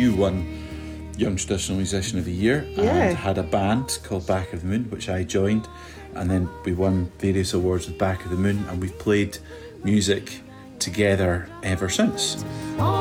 you won Young Traditional Musician of the Year and had a band called Back of the Moon, which I joined, and then we won various awards with Back of the Moon, and we've played music together ever since.